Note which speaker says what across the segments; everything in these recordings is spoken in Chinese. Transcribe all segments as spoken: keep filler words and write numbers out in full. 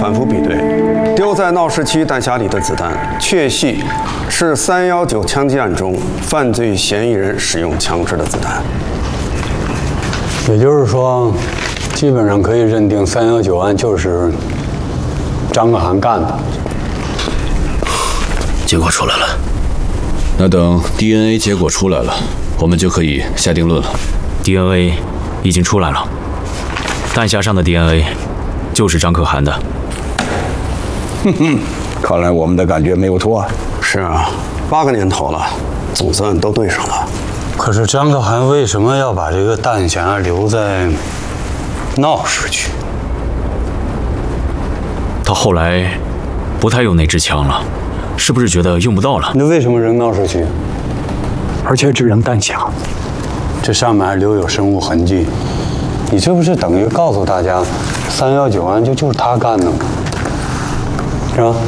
Speaker 1: 反复比对，丢在闹市区弹匣里的子弹，确系是三一九枪击案中犯罪嫌疑人使用枪支的子弹。
Speaker 2: 也就是说，基本上可以认定三一九案就是张可涵干的。
Speaker 3: 结果出来了，
Speaker 4: 那等 D N A 结果出来了，我们就可以下定论了。
Speaker 5: D N A 已经出来了，弹匣上的 D N A 就是张可涵的。
Speaker 6: 哼哼，看来我们的感觉没有错啊。
Speaker 1: 是啊，八个年头了，总算都对上了。
Speaker 2: 可是张可涵为什么要把这个弹匣留在闹市区？
Speaker 5: 他后来不太用那支枪了，是不是觉得用不到了？
Speaker 2: 那为什么扔闹市区？而且只扔弹匣，这上面还留有生物痕迹，你这不是等于告诉大家，三一九案就就是他干的吗？是吧？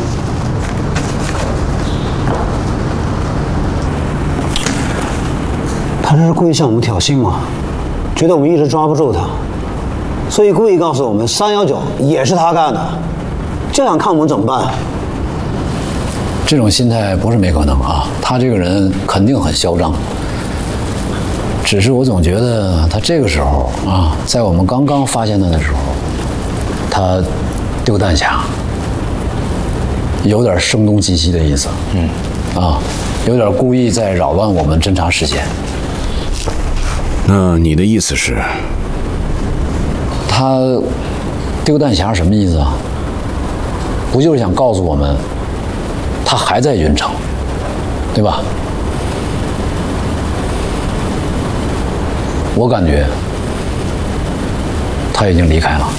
Speaker 7: 他这是故意向我们挑衅吗？觉得我们一直抓不住他，所以故意告诉我们三一九也是他干的，这样看我们怎么办？
Speaker 3: 这种心态不是没可能啊，他这个人肯定很嚣张。只是我总觉得他这个时候啊，在我们刚刚发现他的时候，他丢弹匣，有点声东击西的意思。嗯，啊，有点故意在扰乱我们侦查视线。
Speaker 4: 那你的意思是？
Speaker 3: 他丢弹匣什么意思啊？不就是想告诉我们，他还在云城，对吧？我感觉他已经离开了。